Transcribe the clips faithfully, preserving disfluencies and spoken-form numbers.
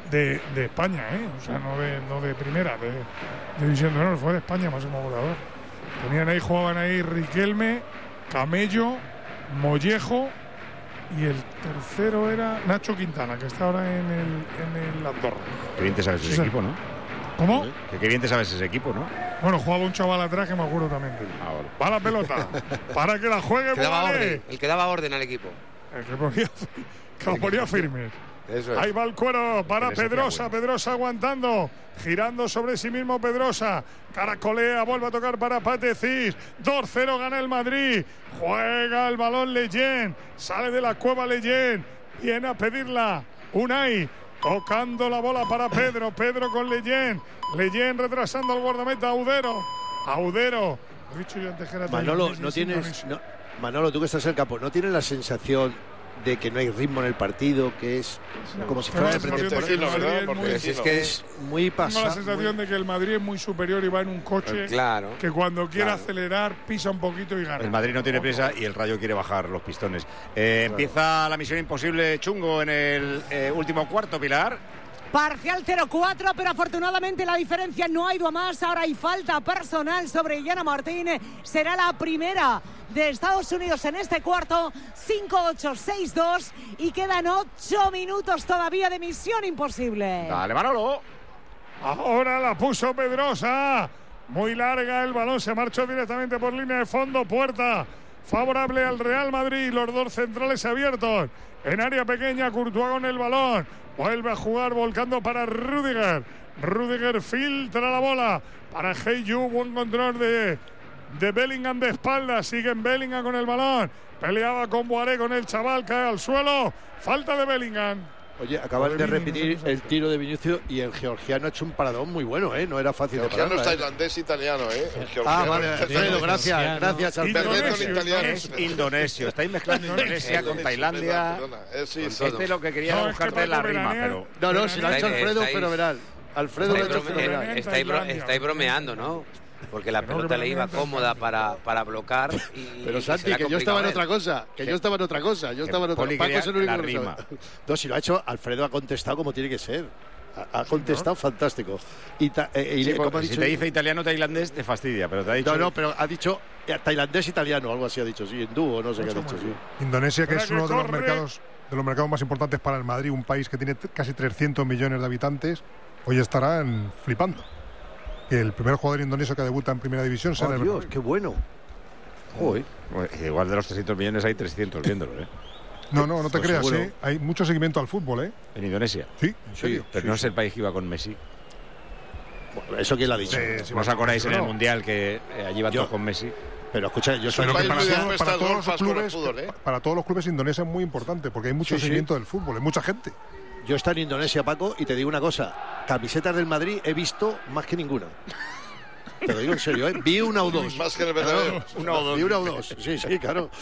de, de España, ¿eh? O sea, no de, no de primera, de, de división de honor, fue de España máximo goleador. Tenían ahí, jugaban ahí Riquelme, Camello, Mollejo y el tercero era Nacho Quintana, que está ahora en el, en el Andorra. Qué bien te sabes ese O sea, equipo, ¿no? ¿Cómo? Que qué bien te sabes ese equipo, ¿no? Bueno, jugaba un chaval atrás que me acuerdo también. Ah, vale. Va la pelota para que la juegue. El que daba Morales. orden, el que daba orden al equipo. El que ponía, que lo ponía firme. Eso es. Ahí va el cuero para Que les hacía Pedrosa, bueno. Pedrosa aguantando, girando sobre sí mismo Pedrosa, caracolea, vuelve a tocar para Patecís, dos cero gana el Madrid, juega el balón Leyen, sale de la cueva Leyen, viene a pedirla Unai, tocando la bola para Pedro, Pedro con Leyen, Leyen retrasando al guardameta Audero, Audero, he dicho yo antes que era Manolo, tailandés, no es tienes, indonesio. no, Manolo, tú que estás en el campo, ¿no tienes la sensación de que no hay ritmo en el partido, que es como si fuera de Tengo la sensación de que el pretemporada? Madrid es Porque muy- Si es que Es muy Tengo la pasado. sensación de que el Madrid es muy superior y va en un coche Claro. que cuando quiere Claro. acelerar pisa un poquito y gana. El Madrid no tiene prisa y el Rayo quiere bajar los pistones. Eh, Empieza la misión imposible chungo en el eh, último cuarto, Pilar. Parcial cero cuatro, pero afortunadamente la diferencia no ha ido a más. Ahora hay falta personal sobre Yana Martín. Será la primera de Estados Unidos en este cuarto. cinco ocho seis dos y quedan ocho minutos todavía de misión imposible. Dale, Manolo. Ahora la puso Pedrosa. Muy larga el balón, se marchó directamente por línea de fondo. Puerta favorable al Real Madrid. Los dos centrales abiertos. En área pequeña, Courtois con el balón. Vuelve a jugar volcando para Rüdiger. Rüdiger filtra la bola para Hey-Yu. Buen control de, de Bellingham de espalda. Sigue en Bellingham con el balón. Peleaba con Boaré, con el chaval. Cae al suelo. Falta de Bellingham. Oye, acaban de Joder, repetir no sé. el tiro de Vinicius y el georgiano ha hecho un paradón muy bueno, ¿eh? No era fácil de Georgiano parar. es tailandés italiano, ¿eh? El Ah, georgiano vale, es Alfredo, gracias, gracias, Alfredo. Indonesio, Indonesio, italiano. Es indonesio. Estáis mezclando Indonesia con Tailandia. Perdona, perdona. Eh, sí, Con sí. todo. Este es lo que quería No, es buscarte que en la Paco rima, veranea- pero... No, no, si lo ha hecho Estáis- Alfredo, estáis- fenomenal. Alfredo lo ha Estáis, hecho brome- fenomenal. eh, estáis bro- Tailandia. estáis bromeando, ¿no? Porque la Que no, pelota que le iba bromeando. cómoda para, para blocar y, Pero y se Santi, le ha que yo complicado estaba en a él. otra cosa, que yo estaba en otra cosa, yo estaba en otra Poli Paco quería es el único la que lo rima. sabe. No, si lo ha hecho, Alfredo ha contestado como tiene que ser. Ha, ha contestado fantástico. Y, ta- eh, y Sí, como porque ha si dicho, te dice italiano tailandés te fastidia, pero te ha dicho... no, no, pero ha dicho eh, tailandés italiano, algo así ha dicho, sí, hindú, no sé qué ha dicho, sí. Indonesia, que Espera es que uno de los corre. mercados de los mercados más importantes para el Madrid, un país que tiene t- casi trescientos millones de habitantes, hoy estarán flipando. Que el primer jugador indonesio que debuta en primera división será Oh, el Dios, qué bueno. Joder. Bueno, igual de los trescientos millones hay trescientos viéndolo, ¿eh? No, no, no te Pues creas, seguro. ¿eh? Hay mucho seguimiento al fútbol, ¿eh? En Indonesia. Sí, en serio. Pero Sí, no sí. es el país que iba con Messi. Bueno, ¿eso quién lo ha dicho? Sí, sí, ¿No os va- acordáis en el no. Mundial que eh, allí iban Yo- todos con Messi? Pero escucha, yo soy Pero que país para, muy todos- dispuesto para a todos los golfas con el clubes, fútbol, ¿eh? para todos los clubes indonesia es muy importante porque hay mucho Sí, sí. seguimiento del fútbol, hay mucha gente. Yo he estado en Indonesia, Paco, y te digo una cosa. Camisetas del Madrid he visto más que ninguna. Te lo digo en serio, ¿eh? Vi una o dos. Más que en el Bernabéu. Una o dos. Vi una o dos. Sí, sí, claro.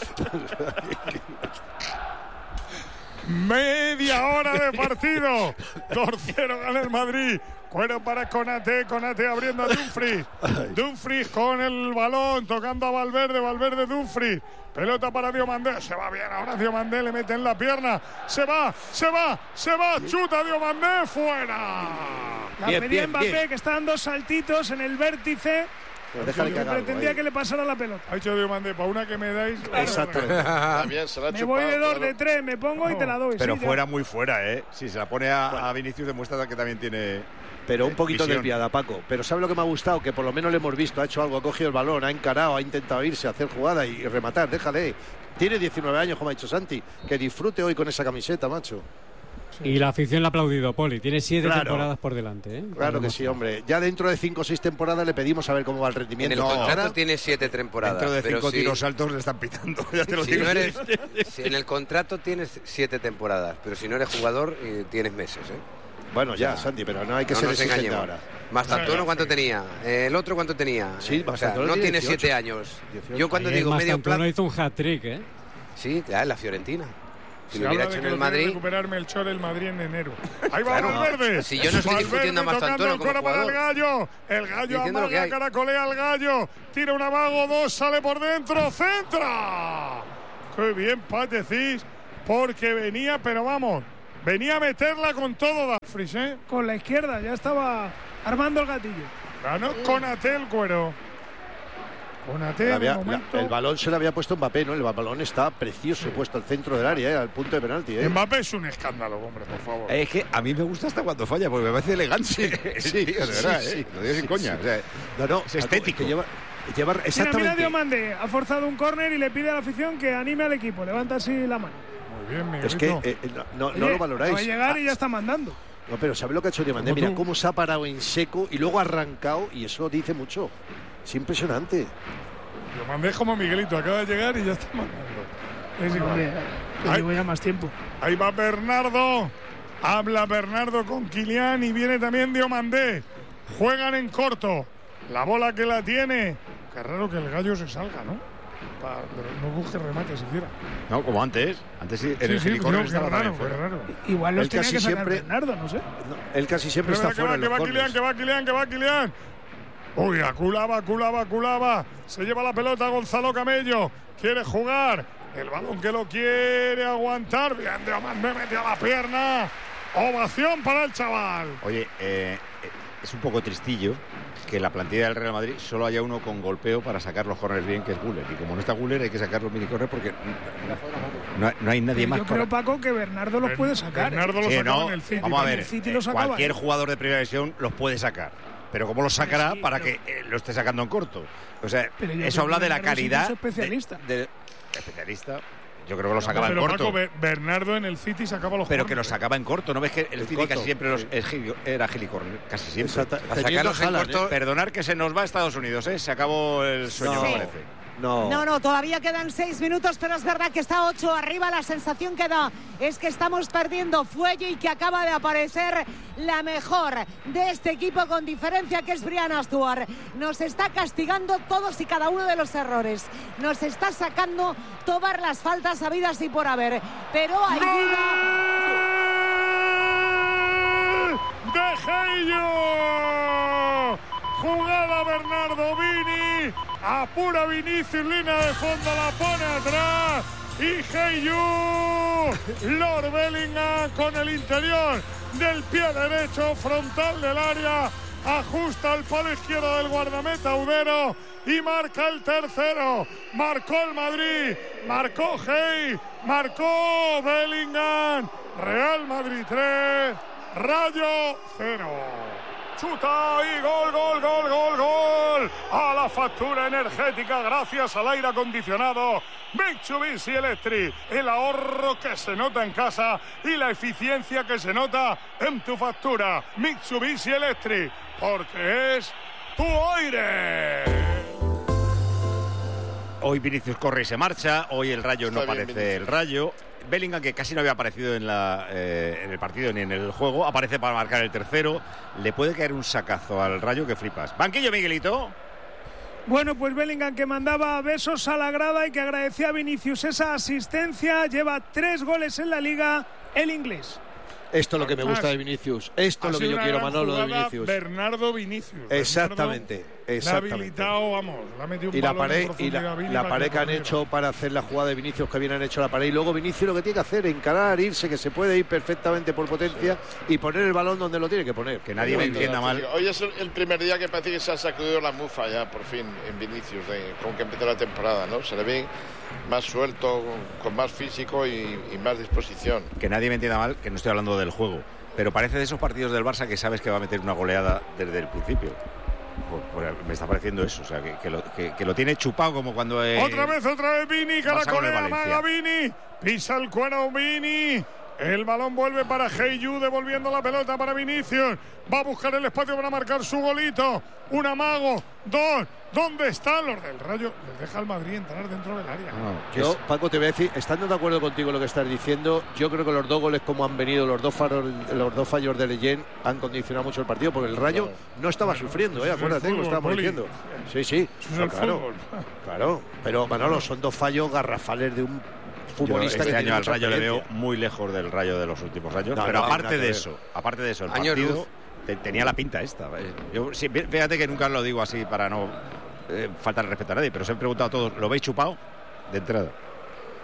Media hora de partido. dos cero gana el Madrid. Cuero para Konaté. Konaté abriendo a Dumfries. Dumfries con el balón. Tocando a Valverde. Valverde Dumfries. Pelota para Diomandé. Se va bien ahora Diomandé. Le mete en la pierna. Se va. Se va. Se va. Chuta Diomandé. Fuera. La Bien, pedía bien, Mbappé, bien. que está dando saltitos en el vértice. Pues déjale Que que haga algo pretendía ahí. que le pasara la pelota. Ha dicho Diomandé. Para una que me dais. Exacto. Está bien, se la ha Me chupado, voy de dos, claro. de tres, me pongo y te la doy. Pero sí, ya. fuera muy fuera, ¿eh? Si se la pone a, a Vinicius demuestra que también tiene... Pero un poquito Visión. de piada, Paco. Pero ¿sabe lo que me ha gustado? Que por lo menos le hemos visto. Ha hecho algo, ha cogido el balón, ha encarado, ha intentado irse, hacer jugada y rematar. Déjale. Tiene diecinueve años, como ha dicho Santi. Que disfrute hoy con esa camiseta, macho. Y la afición le ha aplaudido, Poli. Tiene siete Claro. temporadas por delante, ¿eh? Claro que sí, hombre. Ya dentro de cinco o seis temporadas le pedimos a ver cómo va el En rendimiento. el No, contrato ahora- tiene siete temporadas. Dentro de pero cinco si- tiros altos le están pitando. Ya te lo si digo. no eres, si en el contrato tienes siete temporadas, pero si no eres jugador, eh, tienes meses, ¿eh? Bueno, ya, Santi, pero no hay que No ser nos exigente engañemos. ahora. Mastantuono, ¿cuánto tenía? Eh, ¿El otro cuánto tenía? Sí, Eh, o sea, Mastantuono no tiene tiene dieciocho. siete años. dieciocho. Yo cuando Ayer digo medio Mastantuono plazo... hizo un hat-trick, ¿eh? Sí, claro, en la Fiorentina. Si Se lo hubiera habla hecho de en que el lo tiene que Madrid... recuperar Melchor el Madrid en enero. Ahí va Claro. Valverde. Si yo no estoy Valverde discutiendo a tocando Mastantuono el como cuero para el jugador. gallo. El gallo Diciendo lo que amaga, hay. caracolea al gallo. Tira un amago, dos, sale por dentro, centra. Qué bien, Pat, decís, porque venía, pero vamos, venía a meterla con todo Dumfries, ¿eh? Con la izquierda, ya estaba armando el gatillo. Ganó Konaté el cuero. Konaté, de Había- momento. la- el balón se le había puesto Mbappé, ¿no? El balón está precioso, puesto al centro del área, ¿eh? Al punto de penalti, ¿eh? Mbappé es un escándalo, hombre, por favor. Es que a mí me gusta hasta cuando falla, porque me parece elegante. Sí, Tío, de sí, verdad, sí, ¿eh? Lo digo sin sí, coña. sí. O sea, No, no, es estético. que lleva, lleva Mira, exactamente. mira Diomande, ha forzado un córner y le pide a la afición que anime al equipo. Levanta así la mano. Muy bien, Es que Miguelito. eh, eh, no, no, no Oye, lo valoráis. acaba de llegar y Ah, ya está mandando. No, pero ¿sabe lo que ha hecho Diomandé? Como Mira tú. cómo se ha parado en seco y luego ha arrancado, y eso dice mucho. Es impresionante. Lo mandé como Miguelito, acaba de llegar y ya está mandando. Es igual. Hombre, que Ay. llevo ya más tiempo. Ahí va Bernardo. Habla Bernardo con Kylian y viene también Diomandé. Juegan en corto. La bola que la tiene. Qué raro que el gallo se salga, ¿no? Pa- no busque remate siquiera. no, como antes. Antes sí, en Sí, el sí, helicóptero no, qué estaba raro, también qué fuera. raro. Igual los Él tenía casi que sacar siempre- Bernardo, no sé. No, él casi siempre Pero está que fuera va, en que los va Kylian, corners. que va Kylian, que va Kylian. Uy, aculaba, aculaba, aculaba. Se lleva la pelota Gonzalo Camello. Quiere jugar. El balón que lo quiere aguantar. Bien, Diomandé metió la pierna. Ovación para el chaval. Oye, eh, eh, es un poco tristillo que la plantilla del Real Madrid solo haya uno con golpeo para sacar los corners bien, que es Güler. Y como no está Güler, hay que sacar los mini corners porque no, no hay nadie Yo más creo, para... Paco, que Bernardo los Ben- puede sacar. ¿eh? Bernardo lo Sí, sacaba no, en el City. vamos a En ver, el City eh, lo sacaba. cualquier jugador de primera división los puede sacar. Pero ¿cómo los sacará Sí, para pero- que eh, lo esté sacando en corto? O sea, Pero yo eso creo habla que de la Bernardo es calidad... incluso especialista. De, de- especialista. Yo creo que lo sacaba Pero en corto. Paco, Be- Bernardo en el City sacaba los Pero que lo corners. sacaba en corto, ¿no ves que el En City corto, casi siempre los, sí. es gili- era gilicorn? Casi siempre. Exacta- A teniendo sacarlos en Haaland, corto, ¿eh? perdonar que se nos va a Estados Unidos, ¿eh? Se acabó el sueño, No. me parece. No. No, no, todavía quedan seis minutos, pero es verdad que está ocho arriba. La sensación que da es que estamos perdiendo fuelle y que acaba de aparecer la mejor de este equipo con diferencia, que es Brianna Stuart. Nos está castigando todos y cada uno de los errores. Nos está sacando todas las faltas habidas y por haber. Pero hay duda. ¡Gol de Gello! Jugada Bernardo Vini. Apura Vinicius, línea de fondo, la pone atrás. Y Gello. Lord Bellingham con el interior del pie derecho, frontal del área. Ajusta el palo izquierdo del guardameta Udero y marca el tercero. Marcó el Madrid, marcó Hey, marcó Bellingham. Real Madrid tres, Rayo cero. Chuta y gol, gol, gol, gol, gol. A la factura energética gracias al aire acondicionado Mitsubishi Electric. El ahorro que se nota en casa y la eficiencia que se nota en tu factura. Mitsubishi Electric, porque es tu aire. Hoy Vinicius corre y se marcha, hoy el Rayo no Está bien, aparece el Rayo. Bellingham, que casi no había aparecido en, la, eh, en el partido ni en el juego, aparece para marcar el tercero. Le puede caer un sacazo al Rayo que flipas. Banquillo, Miguelito. Bueno, pues Bellingham, que mandaba besos a la grada y que agradecía a Vinicius esa asistencia, lleva tres goles en la liga, el inglés. Esto es lo que me gusta de Vinicius. Esto Ha es lo que sido yo una quiero, gran Manolo, de jugada, Vinicius. Bernardo Vinicius. Exactamente, Bernardo Le ha exactamente. habilitado, vamos, le ha metido un Y la balón en pared, y profundidad la, a Vini la para pared que han corriera. hecho para hacer la jugada de Vinicius, que bien han hecho la pared. Y luego Vinicius lo que tiene que hacer es encarar, irse, que se puede ir perfectamente por potencia y poner el balón donde lo tiene que poner. Que nadie me entienda mal. Hoy es el, el primer día que parece que se ha sacudido la mufa ya, por fin, en Vinicius, de, con que empezó la temporada, ¿no? Se le ve más suelto, con más físico y, y más disposición. Que nadie me entienda mal, que no estoy hablando del juego. Pero parece de esos partidos del Barça que sabes que va a meter una goleada desde el principio. Pues, pues me está pareciendo eso, o sea, que, que, lo, que, que lo tiene chupado como cuando... Eh, Otra vez, otra vez Vini, Barça con el caracolea, Valencia. maga Vini, pisa el cuero Vini. El balón vuelve para Heiyu, devolviendo la pelota para Vinicius. Va a buscar el espacio para marcar su golito. Un amago, dos. ¿Dónde están los del Rayo? Les deja al Madrid entrar dentro del área. no, Yo, es- Paco, te voy a decir, estando de acuerdo contigo en lo que estás diciendo, yo creo que los dos goles como han venido, los dos faros, los dos fallos de Leyen han condicionado mucho el partido, porque el Rayo no estaba sufriendo, eso ¿eh? es el Acuérdate que lo fútbol, estábamos Poli. diciendo. Sí, sí, Eso es no, el claro, fútbol. claro. Pero Manolo, son dos fallos garrafales de un yo futbolista este que año tiene al mucha Rayo le veo experiencia. muy lejos del Rayo de los últimos años. No, pero no, aparte nada que de ver. eso, aparte de eso, el Años partido luz. te- tenía la pinta esta. Eh, Yo, sí, fí- fíjate que nunca lo digo así para no eh, faltar el respeto a nadie, pero os he preguntado a todos, ¿lo veis chupado? De entrada.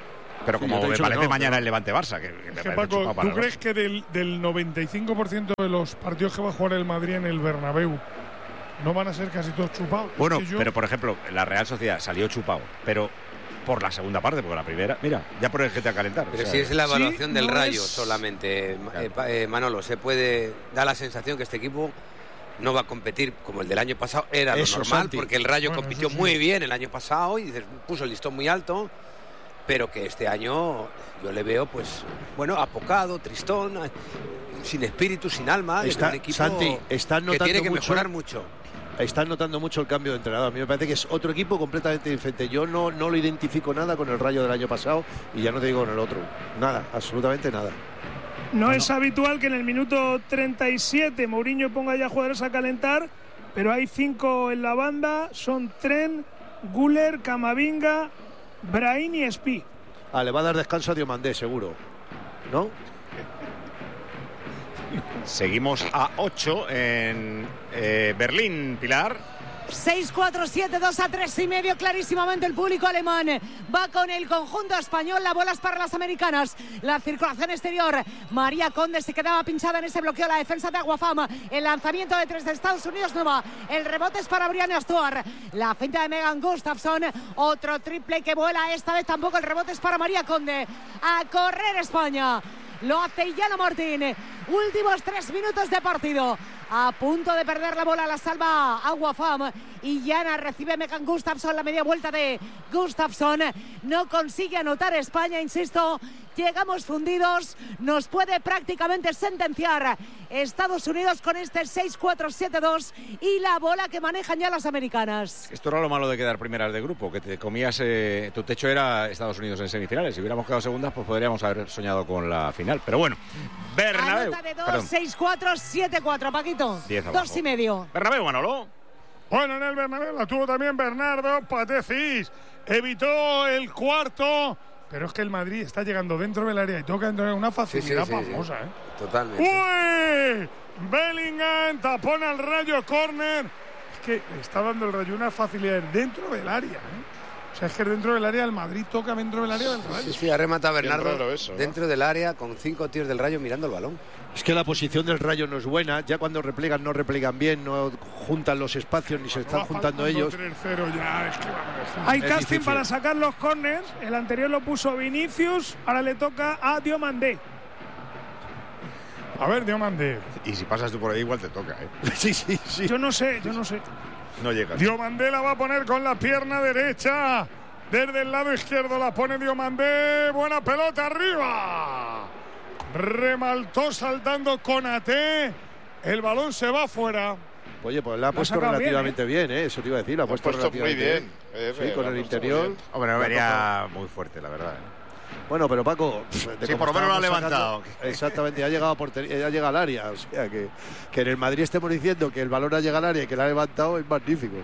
Pero Sí, como yo te he me dicho que parece no, mañana pero- el Levante-Barça. Que, que me Es que, parece Paco, chupado para ¿tú el crees Barça. que del, del noventa y cinco por ciento de los partidos que va a jugar el Madrid en el Bernabéu no van a ser casi todos chupados? Bueno, Es que yo- pero por ejemplo, la Real Sociedad salió chupado, pero por la segunda parte, porque la primera, mira, ya por el G T a calentar. Pero o sea, si es la evaluación Sí, del no Rayo es- solamente, eh, pa- eh, Manolo, se puede dar la sensación que este equipo no va a competir como el del año pasado. Era Eso, lo normal, Santi. porque el Rayo Bueno, compitió eso sí. muy bien el año pasado y dices, puso el listón muy alto, pero que este año yo le veo, pues, bueno, apocado, tristón, eh, sin espíritu, sin alma. es Está- un equipo Santi, están que notando tiene que mucho- mejorar mucho. Están notando mucho el cambio de entrenador. A mí me parece que es otro equipo completamente diferente. Yo no, no lo identifico nada con el Rayo del año pasado y ya no te digo con el otro. Nada, absolutamente nada. No es habitual que en el minuto treinta y siete Mourinho ponga ya jugadores a calentar, pero hay cinco en la banda, son Tren, Güler, Camavinga, Brahim y Espí. Ah, le va a dar descanso a Diomandé, seguro. ¿No? Seguimos a ocho en eh, Berlín, Pilar. seis cuatro siete dos a tres y medio, clarísimamente el público alemán va con el conjunto español. La bola es para las americanas, la circulación exterior. María Conde se quedaba pinchada en ese bloqueo, la defensa de Aguafam. El lanzamiento de tres de Estados Unidos no va, el rebote es para Brianna Stuart, la finta de Megan Gustafsson, otro triple que vuela, esta vez tampoco, el rebote es para María Conde. A correr España, lo hace Yana Martín. Últimos tres minutos de partido. A punto de perder la bola, la salva Aguafam y Yana recibe Megan Gustafsson, la media vuelta de Gustafsson. No consigue anotar España, insisto. Llegamos fundidos, nos puede prácticamente sentenciar Estados Unidos con este seis cuatro siete dos y la bola que manejan ya las americanas. Esto era lo malo de quedar primeras de grupo, que te comías, eh, tu techo era Estados Unidos en semifinales. Si hubiéramos quedado segundas, pues podríamos haber soñado con la final. Pero bueno, Bernabéu. Anota de dos, Perdón. seis cuatro siete cuatro, Paquito. Diez abajo. Dos y medio. Bernabéu, Manolo. Bueno, en el Bernabéu la tuvo también Bernardo Patecis. Evitó el cuarto. Pero es que el Madrid está llegando dentro del área y toca entrar en una facilidad Sí, sí, sí, sí. famosa, ¿eh? Totalmente. ¡Uy! Bellingham tapona al Rayo, córner. Es que está dando el Rayo una facilidad dentro del área, ¿eh? O sea, es que dentro del área el Madrid toca dentro del área del Rayo. Sí, sí, ha rematado Bien Bernardo raro eso, ¿no? dentro del área con cinco tíos del Rayo mirando el balón. Es que la posición del Rayo no es buena. Ya cuando replegan no replegan bien, no juntan los espacios ni se están Va juntando faltando ellos. tres cero ya, es que vamos. Hay Es casting difícil. para sacar los corners. El anterior lo puso Vinicius, ahora le toca a Diomandé. A ver, Diomandé. Y si pasas tú por ahí, igual te toca, ¿eh? Sí, sí, sí. Yo no sé, yo no sé. No llegas. Diomandé la va a poner con la pierna derecha. Desde el lado izquierdo la pone Diomandé. Buena pelota arriba. Remaltó saltando Konaté. El balón se va fuera. Oye, pues la ha Lo ha puesto sacado bien, relativamente bien, ¿eh? Eso te iba a decir. La ha Lo ha puesto, puesto muy relativamente bien. Eh, Sí, lo con ha el puesto muy interior. bien. Hombre, no Le ha vería muy fuerte, la verdad. ¿eh? Bueno, pero Paco, de Sí, cómo por lo menos lo ha estábamos levantado. sacando- exactamente, ya ha llegado a portería, ya llega al área. O sea, que, que en el Madrid estemos diciendo que el balón ha llegado al área y que la ha levantado es magnífico.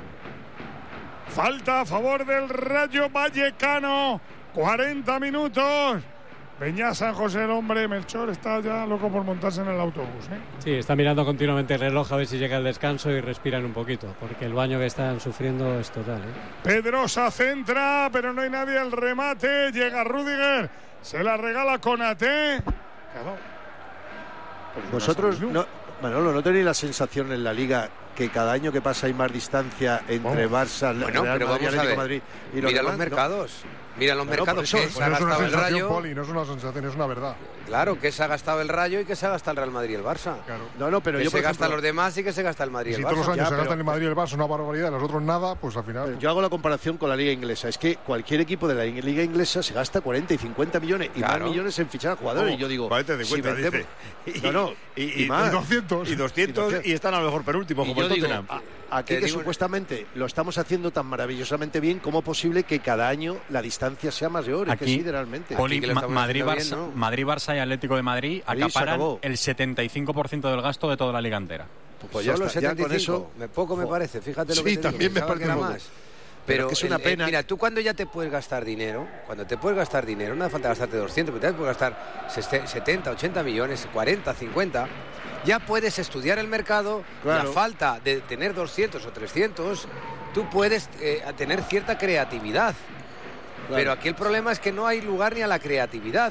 Falta a favor del Rayo Vallecano. cuarenta minutos. Peña San José, el hombre. Melchor está ya loco por montarse en el autobús, ¿eh? Sí, está mirando continuamente el reloj a ver si llega el descanso y respiran un poquito, porque el baño que están sufriendo es total, ¿eh? Pedrosa centra, pero no hay nadie al remate. Llega Rudiger, se la regala Konaté. Quedó. Vosotros, no, Manolo, ¿no tenéis la sensación en la Liga que cada año que pasa hay más distancia entre Barça, Bueno, Real pero Madrid, vamos a Atlético ver. Madrid y los Mira los demás? mercados. Mira los Bueno, por mercados eso, que pues se ha no es una gastado el sensación, Rayo. Poli, no es una sensación, es una verdad. Claro, que se ha gastado el Rayo y que se ha gastado el Real Madrid y el Barça. Claro. No, no, pero que yo se por gastan ejemplo, los demás y que se gasta el Madrid Y y si el todos los Barça. años Ya, se gastan pero- el Madrid y el Barça una barbaridad, los otros nada, pues al final. yo hago la comparación con la Liga Inglesa. Es que cualquier equipo de la Liga Inglesa se gasta cuarenta y cincuenta millones y Claro. más millones en fichar a jugadores. Y yo digo, cuarenta, cincuenta, si vendemos- dice. No, no, y, y más. y doscientos. Y doscientos y están a lo mejor penúltimos, Y como yo el digo, Tottenham. a- aquí Te que digo- supuestamente lo estamos haciendo tan maravillosamente bien, ¿cómo es posible que cada año la distancia sea mayor? Es que Aquí, sí, realmente. Poli, que lo Ma- estamos Madrid, haciendo Barça, bien, ¿no? Madrid, Barça y Atlético de Madrid Ahí se acaparan acabó. el setenta y cinco por ciento del gasto de toda la liga entera. Pues ya Solo está, ya setenta y cinco. con eso. Me- poco me Jo. parece, fíjate lo Sí, que te digo, también me pensaba parece que era poco. más. Pero Pero que es una el- el- pena. mira, tú cuando ya te puedes gastar dinero, cuando te puedes gastar dinero, no hace falta gastarte doscientos, pero te puedes gastar setenta, ochenta millones, cuarenta, cincuenta, ya puedes estudiar el mercado Claro. y a falta de tener doscientos o trescientos, tú puedes eh, tener cierta creatividad. Pero aquí el problema es que no hay lugar ni a la creatividad.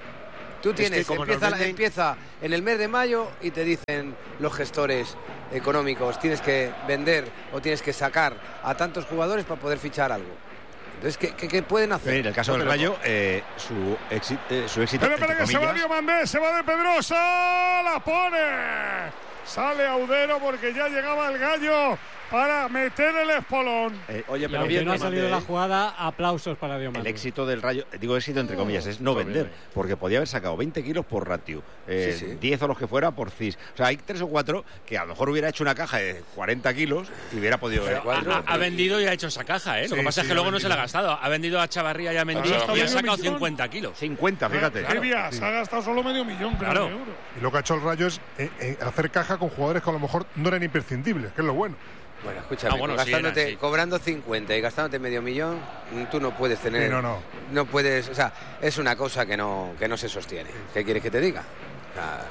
Tú tienes, Es que como empieza, nos venden- empieza en el mes de mayo y te dicen los gestores económicos, tienes que vender o tienes que sacar a tantos jugadores para poder fichar algo. Entonces, ¿qué, qué, qué pueden hacer? En el caso No, del pero- Rayo, eh, su, exi- eh, su éxito. Pero espera entre que se va comillas, Diomandé, se va de Pedrosa, la pone. Sale Audero porque ya llegaba el Gallo para meter el espolón. eh, Oye, Y pero aunque bien, no ha Diomandé, salido la ¿eh? jugada, aplausos para el Diomandé. éxito del Rayo, digo éxito entre comillas, es no vender, porque podía haber sacado veinte kilos por ratio, eh, Sí, sí. diez o los que fuera por cis. O sea, hay tres o cuatro que a lo mejor hubiera hecho una caja de cuarenta kilos y hubiera podido ver. Cuatro. Ha, ha vendido y ha hecho esa caja, ¿eh? Lo Sí, que pasa sí, es que luego ha no se la ha vendido. gastado. Ha vendido a Chavarría y a Mendy Ha y gastado ha sacado medio cincuenta kilos. cincuenta, fíjate. ¿Qué vía? Se ha gastado solo medio millón creo, Claro. de euros. Y lo que ha hecho el Rayo es eh, eh, hacer caja con jugadores que a lo mejor no eran imprescindibles, que es lo bueno. Bueno, escúchame, Ah, bueno, sí, gastándote, era, sí. cobrando cincuenta y gastándote medio millón, tú no puedes tener... Sí, no, no. No puedes, o sea, es una cosa que no, que no se sostiene. ¿Qué quieres que te diga? O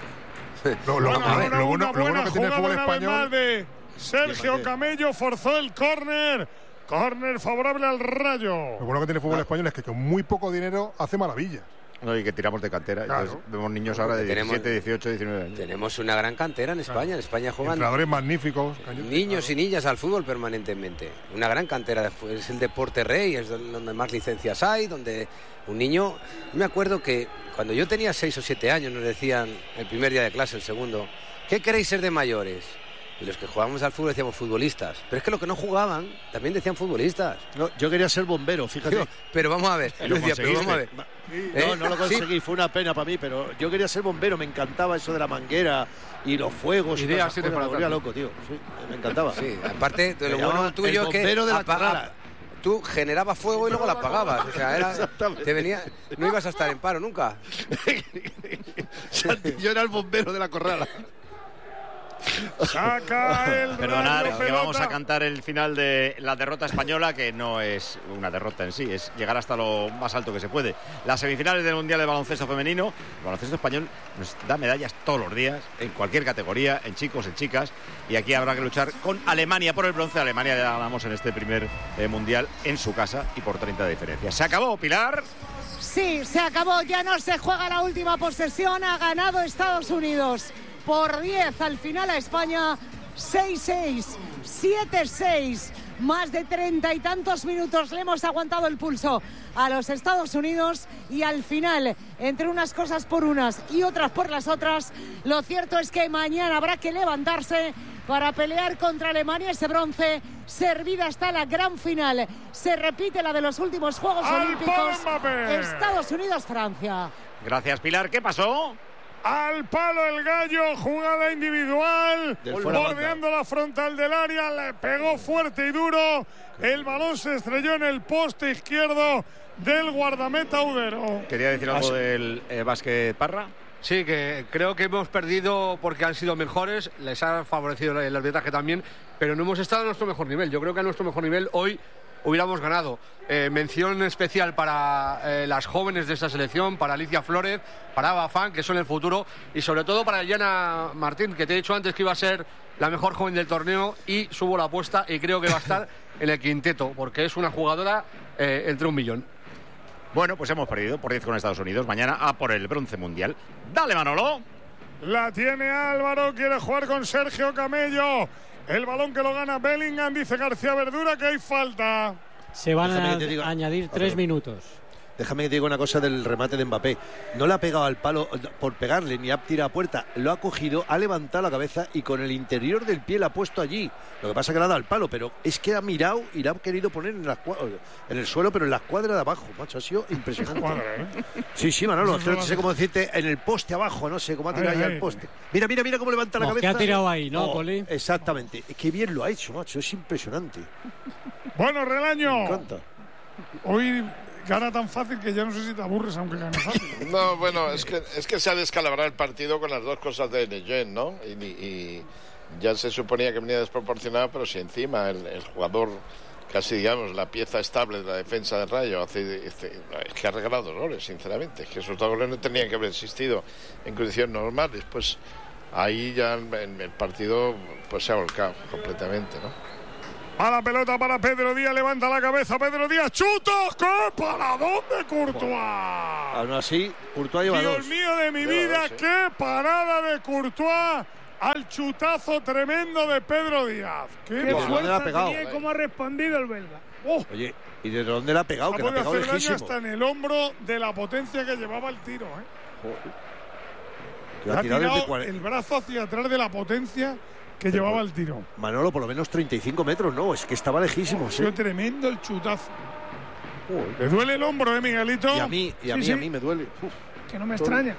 sea, Lo, lo- Bueno, lo- ahora lo bueno, una lo bueno buena que tiene el jugada fútbol una vez más español. de Sergio Diomandé. Camello, forzó el córner. Córner favorable al Rayo. Lo bueno que tiene el fútbol español es que con muy poco dinero hace maravillas. No, y que tiramos de cantera. Claro. Entonces, vemos niños ahora de Tenemos- diecisiete, dieciocho, diecinueve años. tenemos una gran cantera en España. En España juegan Entrenadores magníficos. niños y niñas al fútbol permanentemente. Una gran cantera. de fu- Es el deporte rey, es donde más licencias hay, donde un niño... Me acuerdo que cuando yo tenía seis o siete años nos decían, el primer día de clase, el segundo, ¿qué queréis ser de mayores? Y los que jugábamos al fútbol decíamos futbolistas. Pero es que los que no jugaban también decían futbolistas. No, yo quería ser bombero, fíjate. Digo, pero vamos a ver. Y lo Yo decía, pero vamos a ver. conseguiste. No, no lo ¿Eh? conseguí, fue una pena para mí, pero yo quería ser bombero, me encantaba eso de la manguera y los fuegos y Ideas todas esas tienes cosas, me para volvía atrás. loco, tío. Sí, me encantaba. Sí, aparte de lo Me bueno llamaban tuyo el es que bombero de la apa- Corrala. apa- tú generabas fuego y luego la apagabas. O sea, era, Exactamente. te venía, no ibas a estar en paro nunca. Santi, yo era el bombero de la Corrala. Saca el Perdonad, Rayo que vamos pelota. a cantar el final de la derrota española, que no es una derrota en sí, es llegar hasta lo más alto que se puede. Las semifinales del Mundial de Baloncesto Femenino, el baloncesto español nos da medallas todos los días, en cualquier categoría, en chicos, en chicas, y aquí habrá que luchar con Alemania por el bronce. Alemania ya ganamos en este primer eh, Mundial en su casa y por treinta de diferencia. ¿Se acabó, Pilar? Sí, se acabó, ya no se juega la última posesión, ha ganado Estados Unidos por diez al final a España, seis seis, siete seis, más de treinta y tantos minutos le hemos aguantado el pulso a los Estados Unidos y al final, entre unas cosas por unas y otras por las otras, lo cierto es que mañana habrá que levantarse para pelear contra Alemania ese bronce. Servida está la gran final, se repite la de los últimos Juegos ¡Al Olímpicos, palo, Mbappé! Estados Unidos-Francia. Gracias, Pilar. ¿Qué pasó? Al palo el Gallo, jugada individual, Del fuera bordeando la frontal del área, le pegó fuerte y duro, el balón se estrelló en el poste izquierdo del guardameta Audero. ¿Quería decir algo del eh, básquet Parra? Sí, que creo que hemos perdido porque han sido mejores, les ha favorecido el arbitraje también, pero no hemos estado a nuestro mejor nivel. Yo creo que a nuestro mejor nivel hoy hubiéramos ganado. Eh, mención especial para eh, las jóvenes de esta selección, para Alicia Flores, para Ava Fan, que son el futuro, y sobre todo para Eliana Martín, que te he dicho antes que iba a ser la mejor joven del torneo, y subo la apuesta y creo que va a estar en el quinteto, porque es una jugadora eh, entre un millón. Bueno, pues hemos perdido por diez con Estados Unidos. Mañana a por el bronce mundial. Dale, Manolo. La tiene Álvaro, quiere jugar con Sergio Camello. El balón que lo gana Bellingham, dice García Verdura que hay falta. Se van Déjame a que te diga- añadir tres minutos. Déjame que te diga una cosa del remate de Mbappé. No le ha pegado al palo por pegarle ni ha tirado a puerta. Lo ha cogido, ha levantado la cabeza y con el interior del pie la ha puesto allí. Lo que pasa es que le ha dado al palo, pero es que ha mirado y la ha querido poner en, la, en el suelo, pero en la escuadra de abajo, macho. Ha sido impresionante. Cuadra, ¿eh? Sí, sí, Manolo. Eso No es sé cómo decirte, en el poste abajo, no sé cómo ha tirado Ay, ahí ay. al poste. Mira, mira, mira cómo levanta la No, cabeza. que ha tirado ahí, ¿no, Oh, Poli? Exactamente. Es que bien lo ha hecho, macho. Es impresionante. Bueno, Me Relaño, encanta. hoy gana tan fácil que ya no sé si te aburres aunque gane fácil. No, bueno, es que, es que se ha descalabrado el partido con las dos cosas de Neyen, ¿no? Y, y ya se suponía que venía desproporcionado, pero si encima el, el jugador, casi digamos, la pieza estable de la defensa del Rayo, hace, hace, es que ha regalado goles, sinceramente. Es que esos dos goles no tenían que haber existido en condiciones normales. Pues ahí ya el, el partido pues se ha volcado completamente, ¿no? A la pelota para Pedro Díaz, levanta la cabeza Pedro Díaz, chuta, ¡qué paradón de Courtois! Aún así, Courtois lleva Dios dos. mío de mi Lleva vida, dos, ¿eh? qué parada de Courtois al chutazo tremendo de Pedro Díaz. Qué ¿De dónde fuerza la ha pegado? tenía y cómo ha respondido el belga. Oh, Oye, ¿y de dónde la ha pegado? ha Que la ha podido pegado hacer daño lejísimo. hasta en el hombro de la potencia que llevaba el tiro. ¿eh? Que Le ha ha tirado desde tirado cuarenta. el brazo hacia atrás de la potencia que Pero, llevaba el tiro. Manolo, por lo menos treinta y cinco metros, no, es que estaba lejísimo. Ha ¿sí? sido tremendo el chutazo. Le duele el hombro, ¿eh, Miguelito? Y a mí, y a Sí, mí, sí. a mí me duele. Uf. Que no me extraña.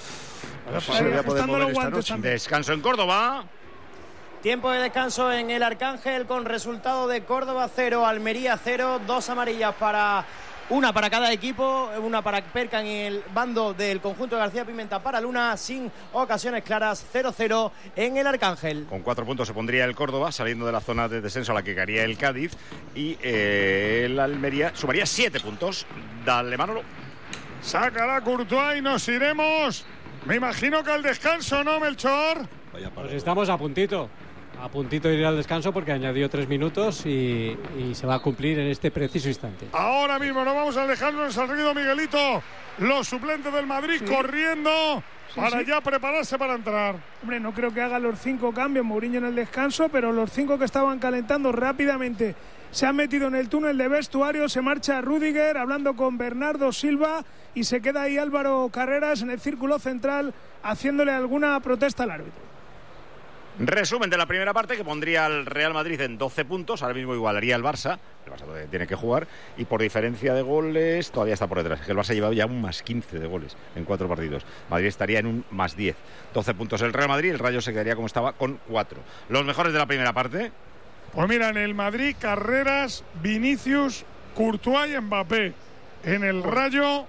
No sé si Ahí, voy a poder ajustando mover los esta guantes noche. también. Descanso en Córdoba. Tiempo de descanso en el Arcángel con resultado de Córdoba cero, Almería cero, dos amarillas para una para cada equipo, una para Perca en el bando del conjunto de García Pimenta para Luna, sin ocasiones claras, cero cero en el Arcángel. Con cuatro puntos se pondría el Córdoba, saliendo de la zona de descenso a la que caería el Cádiz. Y eh, el Almería sumaría siete puntos. Dale, Manolo. Sácala Courtois y nos iremos. Me imagino que al descanso, ¿no, Melchor? Vaya Pues parada. estamos a puntito. A puntito de ir al descanso porque añadió tres minutos y, y se va a cumplir en este preciso instante. Ahora mismo nos vamos a Alejandro Sarrido, Miguelito. Los suplentes del Madrid Sí. corriendo Sí, para sí. ya prepararse para entrar. Hombre, no creo que haga los cinco cambios Mourinho en el descanso, pero los cinco que estaban calentando rápidamente se han metido en el túnel de vestuario. Se marcha Rüdiger hablando con Bernardo Silva y se queda ahí Álvaro Carreras en el círculo central haciéndole alguna protesta al árbitro. Resumen de la primera parte que pondría al Real Madrid en doce puntos. Ahora mismo igualaría al Barça. El Barça todavía tiene que jugar. Y por diferencia de goles todavía está por detrás. Es que el Barça lleva ya un más quince de goles en cuatro partidos. Madrid estaría en un más diez. doce puntos el Real Madrid. El Rayo se quedaría como estaba con cuatro. Los mejores de la primera parte. Pues mira, en el Madrid, Carreras, Vinicius, Courtois y Mbappé. En el Rayo,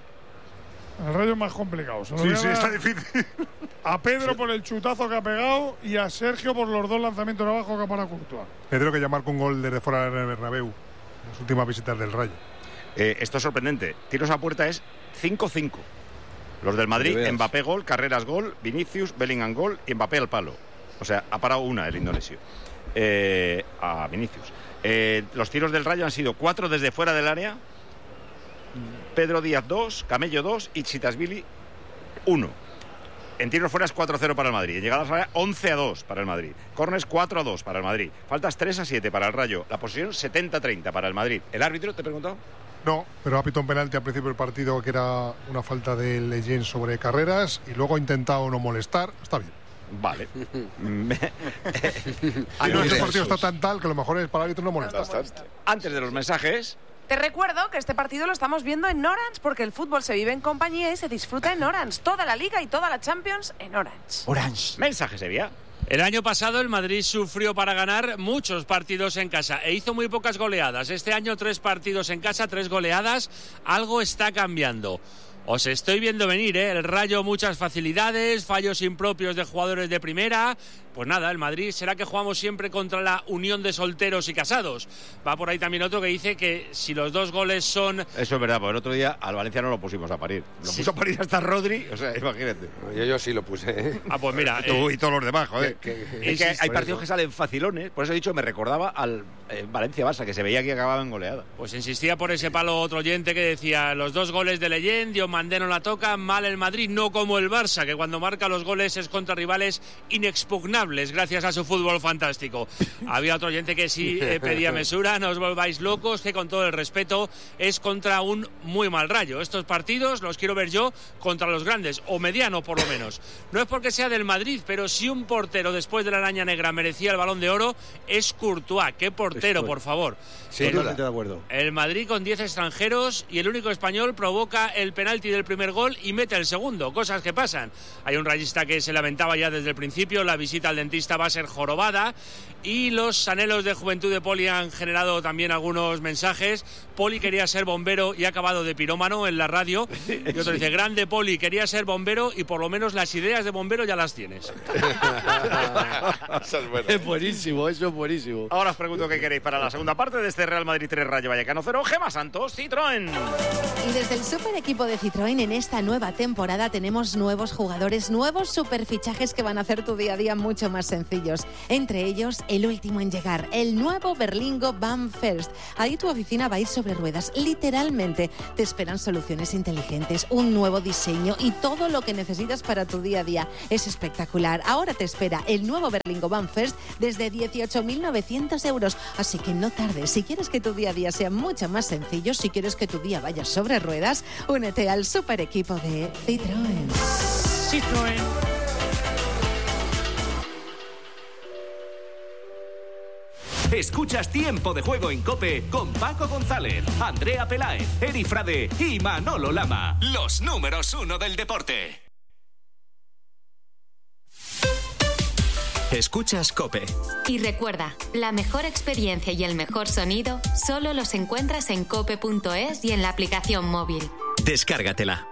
el Rayo es más complicado. Se lo Sí, voy a sí, dar está difícil. A Pedro por el chutazo que ha pegado y a Sergio por los dos lanzamientos de abajo que ha parado Courtois. Pedro que ya marcó un gol desde fuera del Bernabéu en las últimas visitas del Rayo. Eh, esto es sorprendente. Tiros a puerta es cinco cinco. Los del Madrid, Que veas. Mbappé gol, Carreras gol, Vinicius, Bellingham gol y Mbappé al palo. O sea, ha parado una el indonesio. Eh, a Vinicius. Eh, los tiros del Rayo han sido cuatro desde fuera del área. Pedro Díaz dos, Camello dos y Chitasvili uno. En tiros fuera es cuatro cero para el Madrid. En llegadas al área once a dos para el Madrid. Corners cuatro a dos para el Madrid. Faltas tres a siete para el Rayo. La posición setenta a treinta para el Madrid. ¿El árbitro te he preguntado? No, pero ha pitado un penalti al principio del partido que era una falta de Leyen sobre Carreras y luego ha intentado no molestar. Está bien. Vale. Y no, este partido está tan tal que lo mejor es para el árbitro no molestar. Bastante. Antes de los mensajes, Te recuerdo que este partido lo estamos viendo en Orange porque el fútbol se vive en compañía y se disfruta en Orange. Toda la Liga y toda la Champions en Orange. Orange. Mensajes, Sevilla. El año pasado el Madrid sufrió para ganar muchos partidos en casa e hizo muy pocas goleadas. Este año tres partidos en casa, tres goleadas. Algo está cambiando. Os estoy viendo venir, ¿eh? El Rayo muchas facilidades, fallos impropios de jugadores de primera. Pues nada, el Madrid será que jugamos siempre contra la unión de solteros y casados. Va por ahí también otro que dice que si los dos goles son... Eso es verdad, porque el otro día al Valencia no lo pusimos a parir. Lo puso a parir hasta Rodri, o sea, imagínate. Yo, yo sí lo puse, ¿eh? Ah, pues mira... Tú eh, y todos los demás, joder. Que- que- es que hay por partidos eso. que salen facilones, por eso he dicho, me recordaba al eh, Valencia-Barça, que se veía que acababa en goleada. Pues insistía por ese palo otro oyente que decía los dos goles de Leyen, Diomandé no la toca, mal el Madrid, no como el Barça, que cuando marca los goles es contra rivales inexpugnables gracias a su fútbol fantástico. Había otro oyente que sí eh, pedía mesura, no os volváis locos, que con todo el respeto es contra un muy mal Rayo. Estos partidos los quiero ver yo contra los grandes, o mediano por lo menos. No es porque sea del Madrid, pero si un portero después de la araña negra merecía el Balón de Oro, es Courtois. ¡Qué portero, Estoy. por favor! Sí, El- totalmente de acuerdo. el Madrid con diez extranjeros y el único español provoca el penalti del primer gol y mete el segundo. Cosas que pasan. Hay un rayista que se lamentaba ya desde el principio, la visita al dentista va a ser jorobada y los anhelos de juventud de Poli han generado también algunos mensajes. Poli quería ser bombero y ha acabado de pirómano en la radio. Y otro dice, grande Poli, quería ser bombero y por lo menos las ideas de bombero ya las tienes. Eso es bueno. Es buenísimo, eso es buenísimo. Ahora os pregunto qué queréis para la segunda parte de este Real Madrid tres Rayo Vallecano cero. Gemma Santos, Citroën. Y desde el super equipo de Citroën en esta nueva temporada tenemos nuevos jugadores, nuevos superfichajes que van a hacer tu día a día mucho más sencillos. Entre ellos, el último en llegar, el nuevo Berlingo Van First. Ahí tu oficina va a ir sobre ruedas, literalmente. Te esperan soluciones inteligentes, un nuevo diseño y todo lo que necesitas para tu día a día. Es espectacular. Ahora te espera el nuevo Berlingo Van First desde dieciocho mil novecientos euros. Así que no tardes. Si quieres que tu día a día sea mucho más sencillo, si quieres que tu día vaya sobre ruedas, únete al super equipo de Citroën. Citroën. Escuchas Tiempo de Juego en COPE con Paco González, Andrea Peláez, Eri Frade y Manolo Lama. Los números uno del deporte. Escuchas COPE. Y recuerda, la mejor experiencia y el mejor sonido solo los encuentras en cope punto es y en la aplicación móvil. Descárgatela.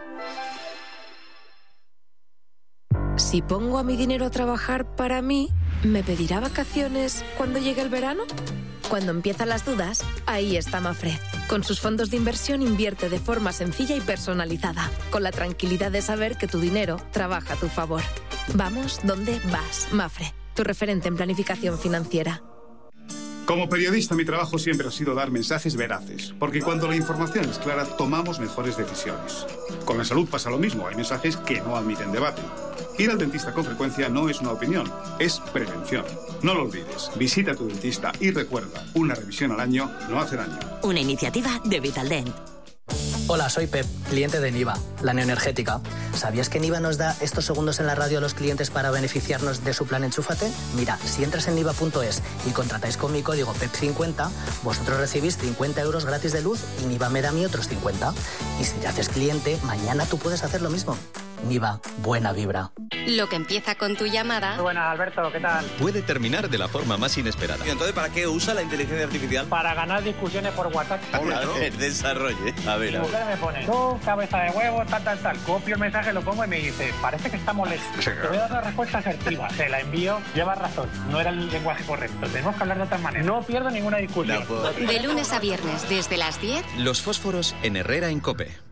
Si pongo a mi dinero a trabajar para mí, ¿me pedirá vacaciones cuando llegue el verano? Cuando empiezan las dudas, ahí está Mafre. Con sus fondos de inversión invierte de forma sencilla y personalizada, con la tranquilidad de saber que tu dinero trabaja a tu favor. Vamos donde vas, Mafre, tu referente en planificación financiera. Como periodista, mi trabajo siempre ha sido dar mensajes veraces, porque cuando la información es clara, tomamos mejores decisiones. Con la salud pasa lo mismo, hay mensajes que no admiten debate. Ir al dentista con frecuencia no es una opinión, es prevención. No lo olvides, visita a tu dentista y recuerda, una revisión al año no hace daño. Una iniciativa de Vitaldent. Hola, soy Pep, cliente de Niva, la neoenergética. ¿Sabías que Niva nos da estos segundos en la radio a los clientes para beneficiarnos de su plan Enchúfate? Mira, si entras en niva punto es y contratáis con mi código P E P cincuenta, vosotros recibís cincuenta euros gratis de luz y Niva me da a mí otros cincuenta. Y si te haces cliente, mañana tú puedes hacer lo mismo. Niva, buena vibra. Lo que empieza con tu llamada... Muy buenas, Alberto, ¿qué tal? Puede terminar de la forma más inesperada. ¿Y entonces para qué usa la inteligencia artificial? Para ganar discusiones por WhatsApp. Claro, desarrolle. A ver, Mi mujer me pone, tú, cabeza de huevo, tal, tal, tal. Copio el mensaje, lo pongo y me dice, parece que está molesto. Sí, Te voy a dar una respuesta asertiva. Se la envío, lleva razón. No era el lenguaje correcto. Tenemos que hablar de otra manera. No pierdo ninguna discusión. De lunes a viernes, desde las diez... Los fósforos en Herrera en COPE.